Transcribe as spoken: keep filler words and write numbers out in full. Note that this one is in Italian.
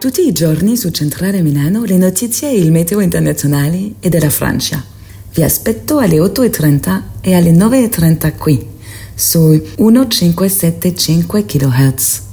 Tutti i giorni su Centrale Milano le notizie e il meteo internazionali e della Francia. Vi aspetto alle otto e trenta e alle nove e trenta qui, su millecinquecentosettantacinque kHz.